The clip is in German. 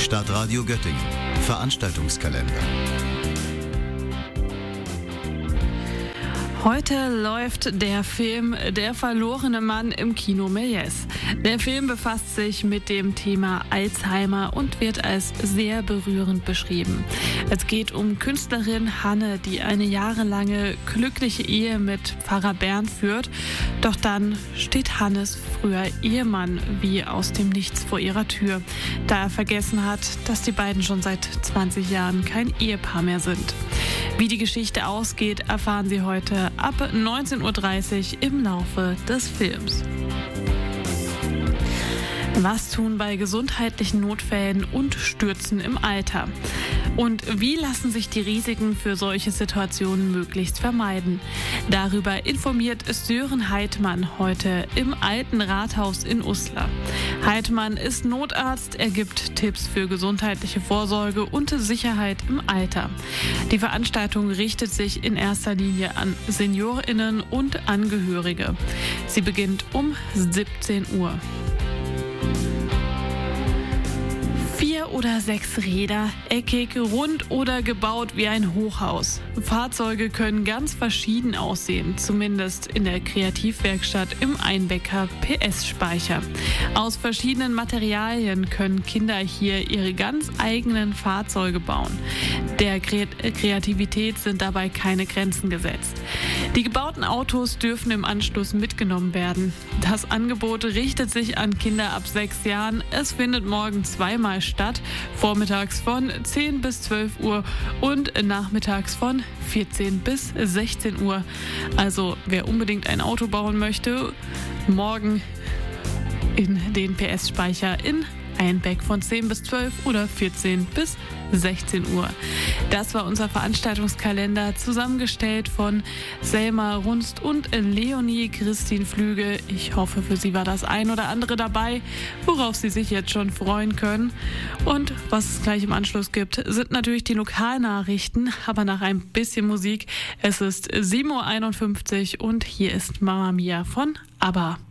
Stadtradio Göttingen. Veranstaltungskalender. Heute läuft der Film Der verlorene Mann im Kino Méliès. Der Film befasst sich mit dem Thema Alzheimer und wird als sehr berührend beschrieben. Es geht um Künstlerin Hanne, die eine jahrelange glückliche Ehe mit Pfarrer Bernd führt. Doch dann steht Hannes früher Ehemann wie aus dem Nichts vor ihrer Tür, da er vergessen hat, dass die beiden schon seit 20 Jahren kein Ehepaar mehr sind. Wie die Geschichte ausgeht, erfahren Sie heute ab 19.30 Uhr im Laufe des Films. Was tun bei gesundheitlichen Notfällen und Stürzen im Alter? Und wie lassen sich die Risiken für solche Situationen möglichst vermeiden? Darüber informiert Sören Heidmann heute im Alten Rathaus in Uslar. Heidmann ist Notarzt, er gibt Tipps für gesundheitliche Vorsorge und Sicherheit im Alter. Die Veranstaltung richtet sich in erster Linie an SeniorInnen und Angehörige. Sie beginnt um 17 Uhr. 4 oder 6 Räder, eckig, rund oder gebaut wie ein Hochhaus. Fahrzeuge können ganz verschieden aussehen, zumindest in der Kreativwerkstatt im Einbecker PS-Speicher. Aus verschiedenen Materialien können Kinder hier ihre ganz eigenen Fahrzeuge bauen. Der Kreativität sind dabei keine Grenzen gesetzt. Die gebauten Autos dürfen im Anschluss mitgenommen werden. Das Angebot richtet sich an Kinder ab 6 Jahren. Es findet morgen zweimal statt, vormittags von 10 bis 12 Uhr und nachmittags von 14 bis 16 Uhr. Also wer unbedingt ein Auto bauen möchte, morgen in den PS-Speicher in Einbeck von 10 bis 12 oder 14 bis 16 Uhr. Das war unser Veranstaltungskalender, zusammengestellt von Selma Runst und Leonie Christine Flüge. Ich hoffe, für Sie war das ein oder andere dabei, worauf Sie sich jetzt schon freuen können. Und was es gleich im Anschluss gibt, sind natürlich die Lokalnachrichten, aber nach ein bisschen Musik. Es ist 7.51 Uhr und hier ist Mamma Mia von ABBA.